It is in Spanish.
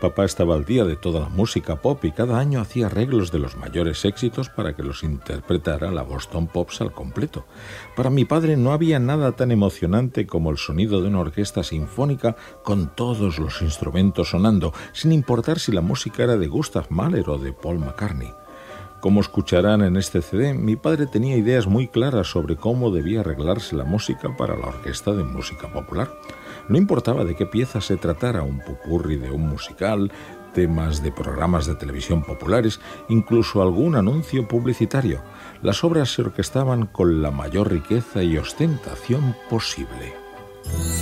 Papá estaba al día de toda la música pop y cada año hacía arreglos de los mayores éxitos para que los interpretara la Boston Pops al completo. Para mi padre no había nada tan emocionante como el sonido de una orquesta sinfónica con todos los instrumentos sonando, sin importar si la música era de Gustav Mahler o de Paul McCartney. Como escucharán en este CD, mi padre tenía ideas muy claras sobre cómo debía arreglarse la música para la orquesta de música popular. No importaba de qué pieza se tratara, un popurrí de un musical, temas de programas de televisión populares, incluso algún anuncio publicitario. Las obras se orquestaban con la mayor riqueza y ostentación posible.